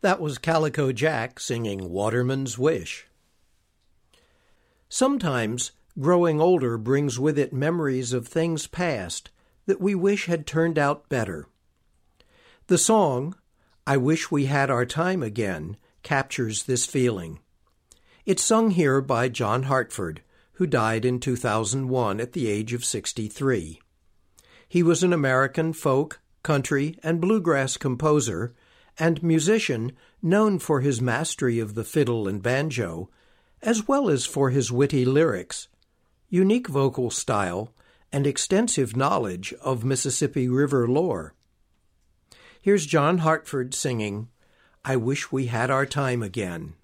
That was Calico Jack singing Waterman's Wish. Sometimes growing older brings with it memories of things past that we wish had turned out better. The song, I Wish We Had Our Time Again, captures this feeling. It's sung here by John Hartford, who died in 2001 at the age of 63. He was an American folk, country, and bluegrass composer and musician known for his mastery of the fiddle and banjo, as well as for his witty lyrics, unique vocal style, and extensive knowledge of Mississippi River lore. Here's John Hartford singing, I Wish We Had Our Time Again.